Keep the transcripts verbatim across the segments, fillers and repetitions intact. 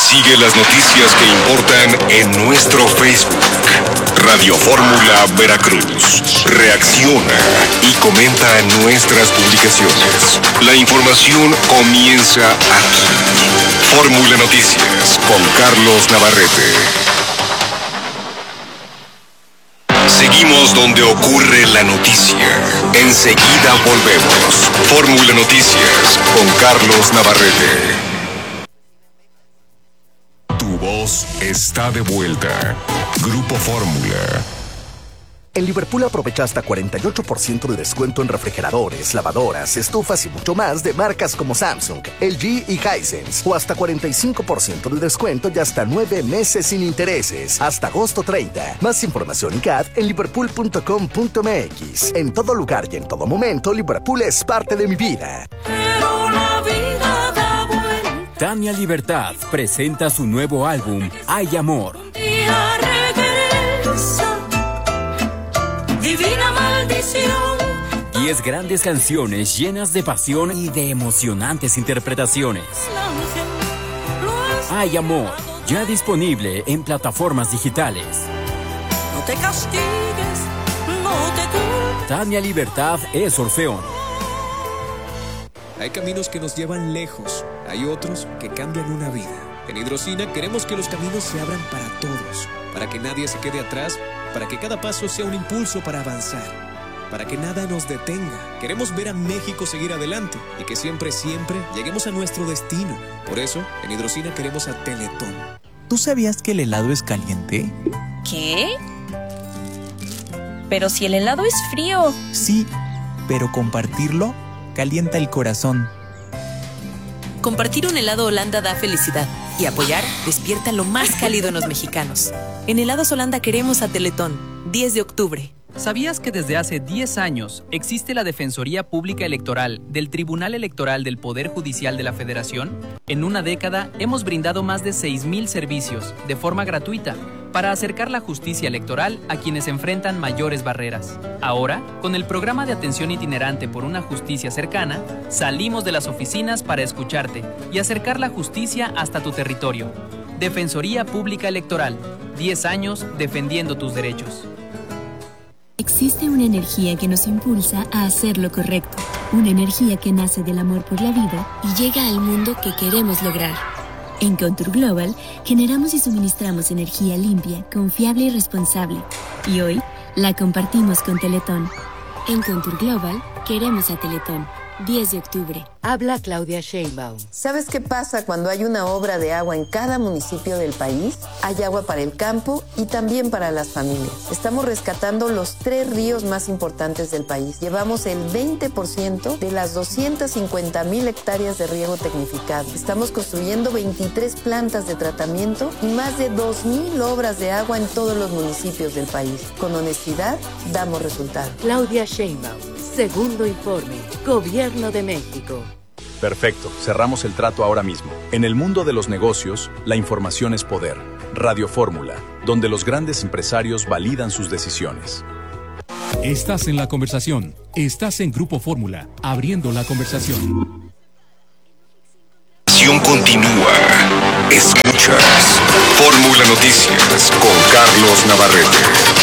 Sigue las noticias que importan en nuestro Facebook. Radio Fórmula Veracruz. Reacciona y comenta nuestras publicaciones. La información comienza aquí. Fórmula Noticias con Carlos Navarrete. Seguimos donde ocurre la noticia. Enseguida volvemos. Fórmula Noticias con Carlos Navarrete. Tu voz está de vuelta. Grupo Fórmula. En Liverpool aprovecha hasta cuarenta y ocho por ciento de descuento en refrigeradores, lavadoras, estufas y mucho más de marcas como Samsung, L G y Hisense. O hasta cuarenta y cinco por ciento de descuento y hasta nueve meses sin intereses. Hasta agosto treinta. Más información y C A D en liverpool punto com punto m x. En todo lugar y en todo momento, Liverpool es parte de mi vida. Pero la vida da vuelta. Tania Libertad presenta su nuevo álbum, Hay Amor. Un día regresa. Divina maldición. Diez grandes canciones llenas de pasión y de emocionantes interpretaciones. Hay Amor, ya disponible en plataformas digitales. No te castigues, no te culpes. Tania Libertad es Orfeón. Hay caminos que nos llevan lejos, hay otros que cambian una vida. En Hidrocina queremos que los caminos se abran para todos, para que nadie se quede atrás, para que cada paso sea un impulso para avanzar, para que nada nos detenga. Queremos ver a México seguir adelante y que siempre, siempre lleguemos a nuestro destino. Por eso, en Hidrocina queremos a Teletón. ¿Tú sabías que el helado es caliente? ¿Qué? Pero si el helado es frío. Sí, pero compartirlo calienta el corazón. Compartir un helado Holanda da felicidad y apoyar despierta lo más cálido en los mexicanos. En Helados Holanda queremos a Teletón, diez de octubre. ¿Sabías que desde hace diez años existe la Defensoría Pública Electoral del Tribunal Electoral del Poder Judicial de la Federación? En una década hemos brindado más de seis mil servicios de forma gratuita para acercar la justicia electoral a quienes enfrentan mayores barreras. Ahora, con el programa de atención itinerante por una justicia cercana, salimos de las oficinas para escucharte y acercar la justicia hasta tu territorio. Defensoría Pública Electoral, diez años defendiendo tus derechos. Existe una energía que nos impulsa a hacer lo correcto, una energía que nace del amor por la vida y llega al mundo que queremos lograr. En Contour Global generamos y suministramos energía limpia, confiable y responsable, y hoy la compartimos con Teletón. En Contour Global queremos a Teletón. diez de octubre. Habla Claudia Sheinbaum. ¿Sabes qué pasa cuando hay una obra de agua en cada municipio del país? Hay agua para el campo y también para las familias. Estamos rescatando los tres ríos más importantes del país. Llevamos el veinte por ciento de las doscientas cincuenta mil hectáreas de riego tecnificado. Estamos construyendo veintitrés plantas de tratamiento y más de dos mil obras de agua en todos los municipios del país. Con honestidad, damos resultados. Claudia Sheinbaum. Segundo informe. Gobierno de México. Perfecto, cerramos el trato ahora mismo. En el mundo de los negocios, la información es poder. Radio Fórmula, donde los grandes empresarios validan sus decisiones. Estás en la conversación. Estás en Grupo Fórmula, abriendo la conversación. Continúa. Escuchas Fórmula Noticias con Carlos Navarrete.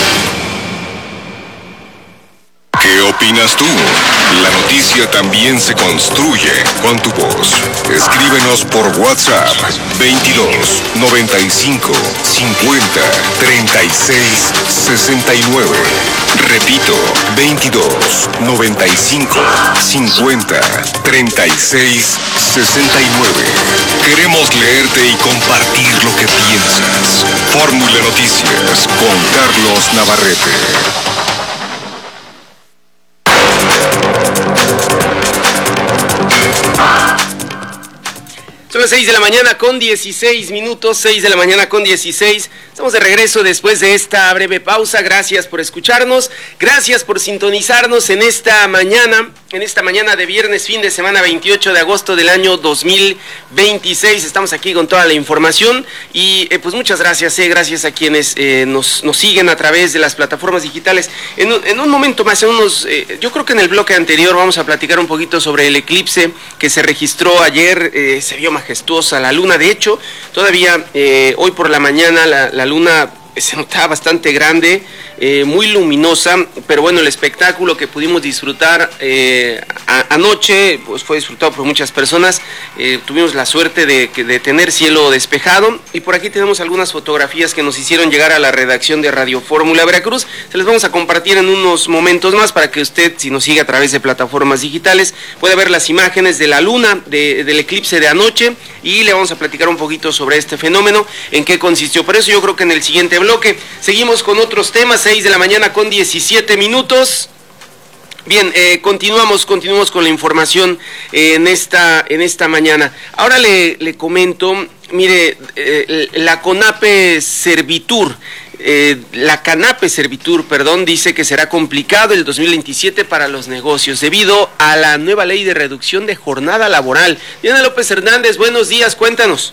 ¿Qué opinas tú? La noticia también se construye con tu voz. Escríbenos por WhatsApp veintidós, noventa y cinco, cincuenta, treinta y seis, sesenta y nueve. Repito, veintidós, noventa y cinco, cincuenta, treinta y seis, sesenta y nueve. Queremos leerte y compartir lo que piensas. Fórmula Noticias con Carlos Navarrete. Son las seis de la mañana con dieciséis minutos, seis de la mañana con dieciséis. Estamos de regreso después de esta breve pausa. Gracias por escucharnos, gracias por sintonizarnos en esta mañana, en esta mañana de viernes, fin de semana veintiocho de agosto del año dos mil veintiséis. Estamos aquí con toda la información y eh, pues muchas gracias, eh, gracias a quienes eh, nos, nos siguen a través de las plataformas digitales. En, en un momento más, en unos, eh, yo creo que en el bloque anterior vamos a platicar un poquito sobre el eclipse que se registró ayer, eh, se vio magnífico. majestuosa la luna. De hecho, todavía eh, hoy por la mañana la, la luna se notaba bastante grande, eh, muy luminosa, pero bueno, el espectáculo que pudimos disfrutar eh, a, anoche, pues fue disfrutado por muchas personas. Eh, tuvimos la suerte de, de tener cielo despejado, y por aquí tenemos algunas fotografías que nos hicieron llegar a la redacción de Radio Fórmula Veracruz. Se las vamos a compartir en unos momentos más para que usted, si nos sigue a través de plataformas digitales, pueda ver las imágenes de la luna, de, del eclipse de anoche, y le vamos a platicar un poquito sobre este fenómeno, en qué consistió. Por eso yo creo que en el siguiente bloque seguimos con otros temas. Seis de la mañana con diecisiete minutos. Bien, eh, continuamos, continuamos con la información eh, en esta, en esta mañana. Ahora le, le comento, mire, eh, la CONAPE Servitur, eh, la CANAPE Servitur, perdón, dice que será complicado el dos mil veintisiete para los negocios debido a la nueva ley de reducción de jornada laboral. Diana López Hernández, buenos días, cuéntanos.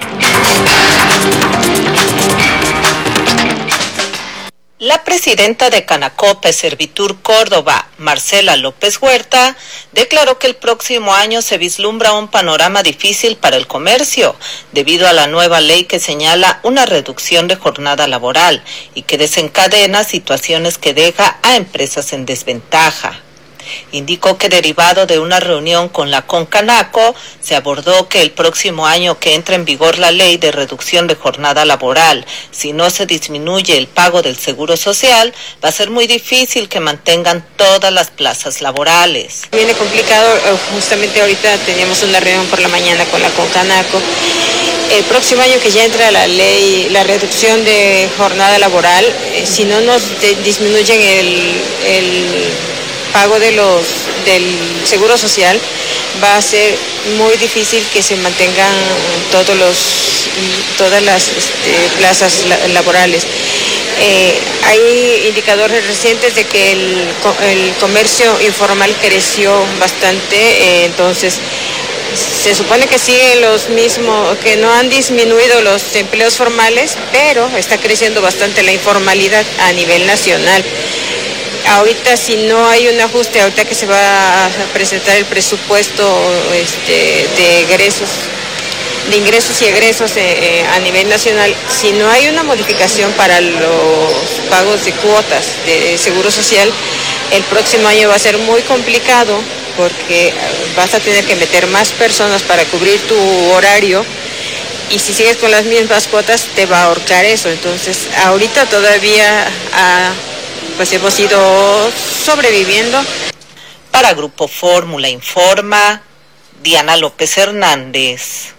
La presidenta de Canacope Servitur Córdoba, Marcela López Huerta, declaró que el próximo año se vislumbra un panorama difícil para el comercio, debido a la nueva ley que señala una reducción de jornada laboral y que desencadena situaciones que deja a empresas en desventaja. Indicó que derivado de una reunión con la Concanaco, se abordó que el próximo año que entre en vigor la ley de reducción de jornada laboral, si no se disminuye el pago del seguro social, va a ser muy difícil que mantengan todas las plazas laborales. Viene complicado, justamente ahorita teníamos una reunión por la mañana con la Concanaco. El próximo año que ya entra la ley, la reducción de jornada laboral, eh, si no nos de, disminuyen el... el pago de los del seguro social, va a ser muy difícil que se mantengan todos los todas las este, plazas laborales. Eh, hay indicadores recientes de que el, el comercio informal creció bastante, eh, entonces se supone que siguen los mismos, que no han disminuido los empleos formales, pero está creciendo bastante la informalidad a nivel nacional. Ahorita, si no hay un ajuste, ahorita que se va a presentar el presupuesto este, de egresos, de ingresos y egresos eh, a nivel nacional, si no hay una modificación para los pagos de cuotas de seguro social, el próximo año va a ser muy complicado porque vas a tener que meter más personas para cubrir tu horario, y si sigues con las mismas cuotas te va a ahorcar eso. Entonces, ahorita todavía a pues hemos ido sobreviviendo. Para Grupo Fórmula informa Diana López Hernández.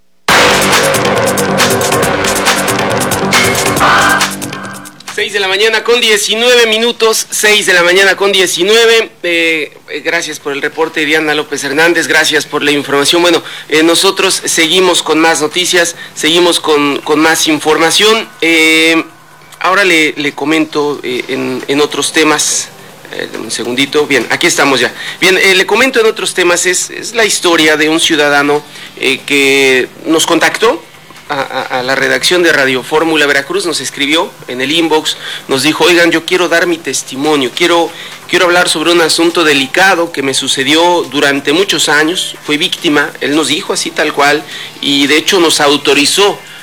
Seis de la mañana con diecinueve minutos, seis de la mañana con diecinueve. Eh, gracias por el reporte, Diana López Hernández, gracias por la información. Bueno, eh, nosotros seguimos con más noticias, seguimos con, con más información. Eh, Ahora le, le comento eh, en, en otros temas, eh, un segundito, bien, aquí estamos ya. Bien, eh, le comento en otros temas, es, es la historia de un ciudadano eh, que nos contactó a, a, a la redacción de Radio Fórmula Veracruz, nos escribió en el inbox, nos dijo, oigan, yo quiero dar mi testimonio, quiero, quiero hablar sobre un asunto delicado que me sucedió durante muchos años, fui víctima, él nos dijo así tal cual, y de hecho nos autorizó